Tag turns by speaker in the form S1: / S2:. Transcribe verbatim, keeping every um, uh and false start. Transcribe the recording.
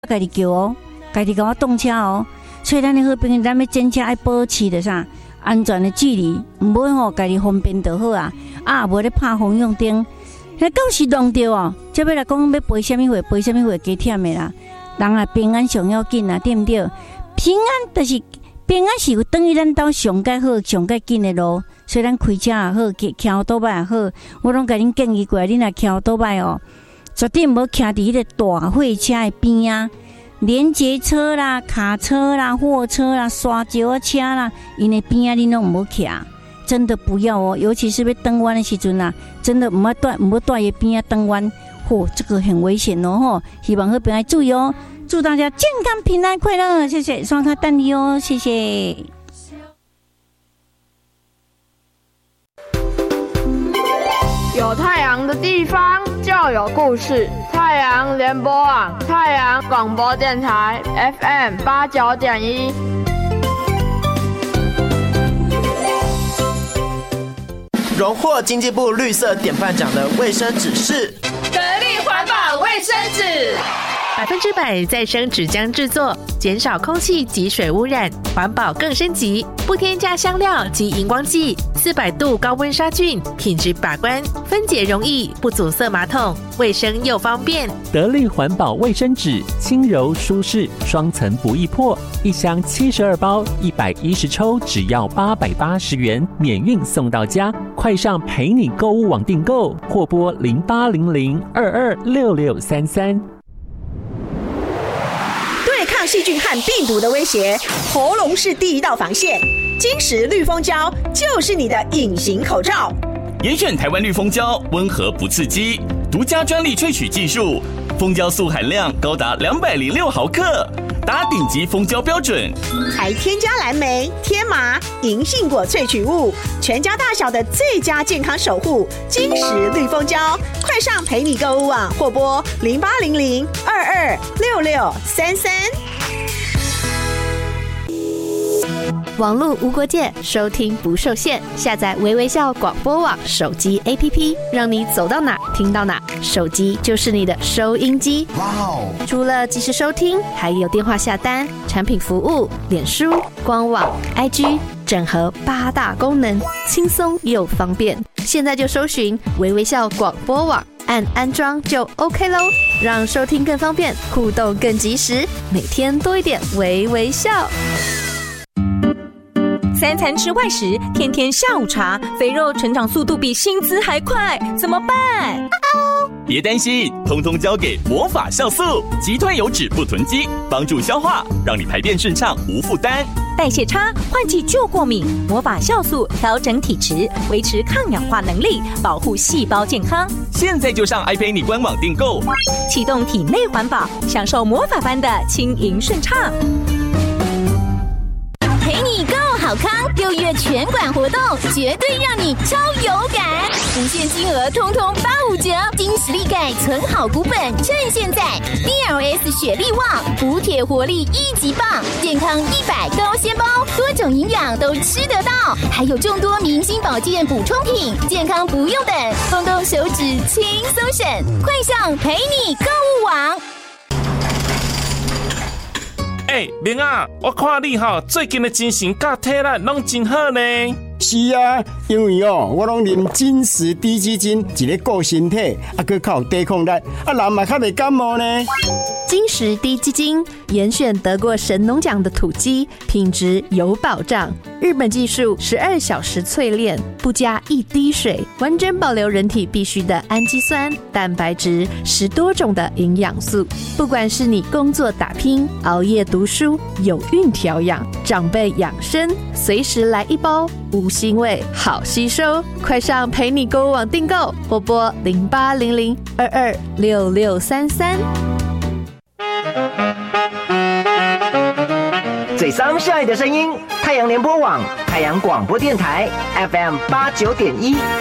S1: 家己叫哦，家己甲我动车哦。所以咱的好朋友，咱要真正爱保持的啥安全的距离，唔好吼家己方便就好啊。啊，无咧拍方向灯，那到时弄着哦，才要来讲要陪什么货，陪什么货加忝的啦。人啊，平安上要紧啊，对不对？平安就是平安是等于咱兜上介好、上介紧的路。所以咱开车也好，骑倒摆也好，我拢甲恁建议过，恁若骑倒摆哦，绝对唔好骑伫迄个大货车的边啊。连接车啦、卡车啦、货车啦、沙石车啦，因的边啊，你拢唔好骑，真的不要哦。尤其是要转弯的时阵啊，真的唔好带唔好带伊边啊转弯，嚯、哦，这个很危险哦吼。希望好朋友注意哦，祝大家健康平安快乐，谢谢，双卡蛋力哦，谢谢。
S2: 有太阳的地方就有故事。太阳联播网，太阳广播电台 F M 八九点一。
S3: 荣获经济部绿色典范奖的卫生纸是
S4: 得力环保卫生纸，
S5: 百分之百再生纸浆制作，减少空气及水污染，环保更升级，不添加香料及荧光剂，四百度高温杀菌，品质把关，分解容易，不阻塞马桶，卫生又方便。
S6: 得力环保卫生纸，轻柔舒适，双层不易破，一箱七十二包，一百一十抽，只要八百八十元，免运送到家。快上陪你购物网订购，或拨零八零零二二六六三三。
S7: 对抗细菌和病毒的威胁，喉咙是第一道防线。金石绿蜂胶就是你的隐形口罩。
S8: 严选台湾绿蜂胶，温和不刺激，独家专利萃取技术，蜂胶素含量高达两百零六毫克，达顶级蜂胶标准。
S7: 还添加蓝莓、天麻、银杏果萃取物，全家大小的最佳健康守护。金石绿蜂胶，快上陪你购物网或拨零八零零二二六六三三。
S5: 网络无国界，收听不受限。下载微微笑广播网手机 A P P， 让你走到哪听到哪，手机就是你的收音机。哇哦！除了即时收听，还有电话下单、产品服务、脸书、官网、I G， 整合八大功能，轻松又方便。现在就搜寻微微笑广播网，按安装就 OK 咯，让收听更方便，互动更及时，每天多一点微微笑。
S4: 三餐吃外食，天天下午茶，肥肉成长速度比薪资还快，怎么办？
S8: 别担心，通通交给魔法酵素，击退油脂不囤积，帮助消化，让你排便顺畅无负担。
S4: 代谢差，换季就过敏，魔法酵素调整体质，维持抗氧化能力，保护细胞健康。
S8: 现在就上 iPay 官网订购，
S4: 启动体内环保，享受魔法般的轻盈顺畅。
S9: 陪你购好康，六月全馆活动绝对让你超有感，无限金额通通八五折，金实力钙存好股本，趁现在 D L S 雪力旺，补铁活力一级棒，健康一百高纤包，多种营养都吃得到，还有众多明星保健补充品，健康不用等，动动手指轻松省，快上陪你购物网。
S10: 哎、欸，明啊，我看你哈最近的精神甲体力拢真好呢。
S11: 是啊，因为哦，我拢啉金石低基金，一个顾身体，啊，佮较有抵抗力，啊，人嘛较袂感冒呢。
S5: 金石低基金严选得过神农奖的土鸡，品质有保障。日本技术十二小时淬炼，不加一滴水，完整保留人体必需的氨基酸、蛋白质，十多种的营养素。不管是你工作打拼、熬夜读书、有孕调养、长辈养生，随时来一包，无腥味，好吸收。快上陪你购物网订购，或拨零八零零二二六六三三。
S12: 最桑晒的声音，太阳联播网、太阳广播电台 F M 八九点一。